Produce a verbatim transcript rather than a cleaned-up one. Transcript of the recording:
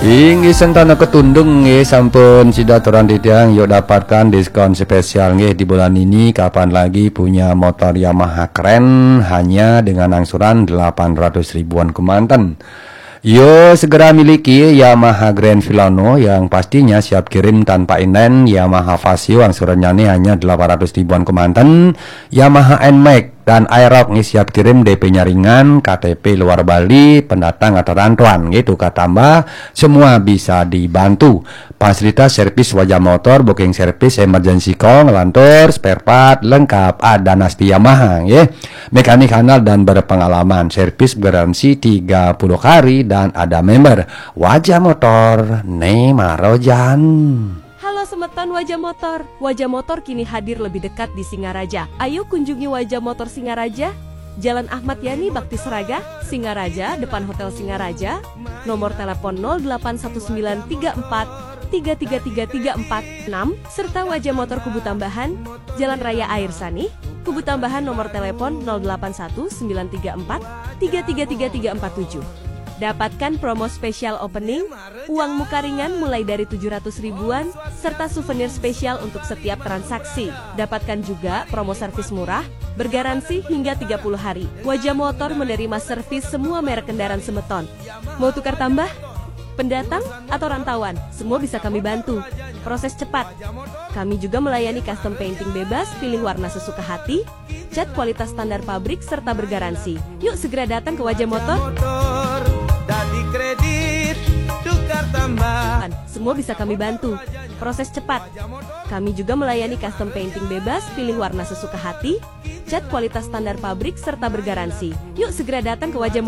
Inggih sentana ketundung nggih sampun sidatoran titiang yuk dapatkan diskon spesial nggih di bulan ini. Kapan lagi punya motor Yamaha keren hanya dengan angsuran delapan ratus ribuan Kemanten. Yo segera miliki Yamaha Grand Filano yang pastinya siap kirim tanpa inden. Yamaha Vasio angsurannya ini hanya delapan ratus ribuan Kemanten. Yamaha N-Max dan Aerox nih siap kirim, D P-nya ringan, K T P luar Bali, pendatang atau rantauan gitu. Katambah semua bisa dibantu. Fasilitas servis wajah motor, booking servis, emergency call, lantur, spare part lengkap ada Nasti Yamaha ya. Mekanik handal dan berpengalaman, servis garansi tiga puluh hari dan ada member wajah motor Nemarojan. Halo Semeton Wajah Motor. Wajah Motor kini hadir lebih dekat di Singaraja. Ayo kunjungi Wajah Motor Singaraja, Jalan Ahmad Yani Bakti Seraga, Singaraja, depan Hotel Singaraja. Nomor telepon nol delapan satu sembilan tiga empat tiga tiga tiga tiga empat enam serta Wajah Motor Kubu Tambahan, Jalan Raya Air Sani, Kubu Tambahan nomor telepon nol delapan satu sembilan tiga empat tiga tiga tiga tiga empat tujuh. Dapatkan promo spesial opening, uang muka ringan mulai dari tujuh ratus ribuan, serta souvenir spesial untuk setiap transaksi. Dapatkan juga promo servis murah, bergaransi hingga tiga puluh hari. Wajah Motor menerima servis semua merek kendaraan Semeton. Mau tukar tambah? Pendatang atau rantauan? Semua bisa kami bantu. Proses cepat. Kami juga melayani custom painting bebas, pilih warna sesuka hati, cat kualitas standar pabrik, serta bergaransi. Yuk segera datang ke Wajah Motor. Dari kredit, tukar tambah. Semua bisa kami bantu. Proses cepat. Kami juga melayani custom painting bebas, pilih warna sesuka hati, cat kualitas standar pabrik, serta bergaransi. Yuk segera datang ke Wajah Motor.